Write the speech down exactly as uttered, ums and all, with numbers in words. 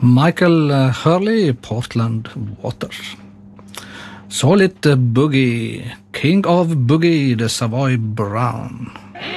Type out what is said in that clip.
Michael Hurley, Portland Water. Så litt boogie. King of Boogie, The Savoy Brown.